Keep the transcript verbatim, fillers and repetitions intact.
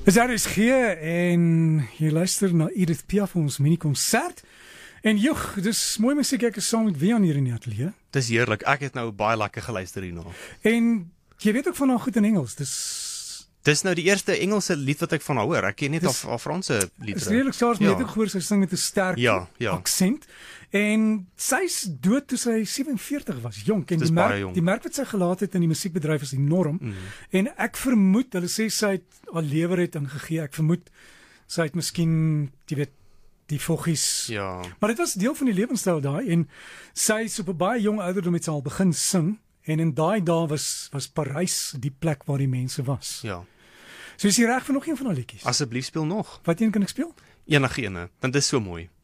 Dis R S G en jy luister na Edith Piaf ons mini-konsert. En joh, dis mooi musiek, ek is saam met Wian hier in die ateljee. Dis heerlik, ek het nou baie lekker geluister hierna. En jy weet ook van haar goed in Engels, dis... Dis nou die eerste Engelse lied wat ek van haar hoor, ek ken net Dis- haar Franse liedere. Dis redelijk saars, maar jy het ook gehoor, sy sing met 'n sterk Ja, ja. aksent. En sy is dood toe sy sewenveertig was, jonk. En Dis die baie merk, jong. die merk wat sy gelaat het in die musiekbedryf is enorm. Mm. En ek vermoed, hulle sê sy het haar lewer het ingegee, ek vermoed sy het miskien, jy weet, die voggies. Ja, Maar dit was deel van die lewenstyl daai en sy is op 'n baie jong ouderdom met sy al begin sing en in daai dae was was Parys die plek waar die mense was. ja. So is jy reg vir nog een van haar liedjies? Asseblief speel nog. Wat een kan ek speel? Enige ene, want dit is so mooi.